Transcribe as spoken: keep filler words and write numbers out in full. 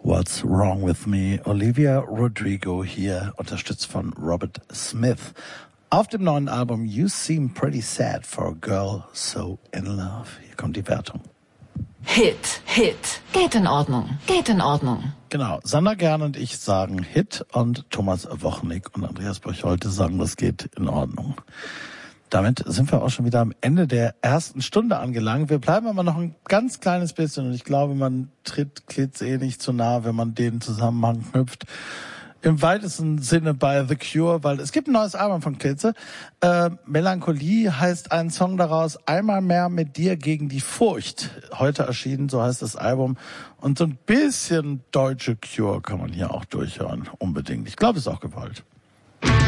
What's Wrong With Me? Olivia Rodrigo hier, unterstützt von Robert Smith. Auf dem neuen Album You Seem Pretty Sad for a Girl So In Love. Hier kommt die Wertung. Hit, Hit. Geht in Ordnung, geht in Ordnung. Genau, Sandra Gern und ich sagen Hit und Thomas Wochnick und Andreas Borcholti sagen, das geht in Ordnung. Damit sind wir auch schon wieder am Ende der ersten Stunde angelangt. Wir bleiben aber noch ein ganz kleines bisschen und ich glaube, man tritt Klitz eh nicht zu nah, wenn man den Zusammenhang knüpft. Im weitesten Sinne bei The Cure, weil es gibt ein neues Album von Klitze. Äh, Melancholie heißt ein Song daraus, Einmal mehr mit dir gegen die Furcht. Heute erschienen, so heißt das Album. Und so ein bisschen deutsche Cure kann man hier auch durchhören, unbedingt. Ich glaube, es ist auch gewollt.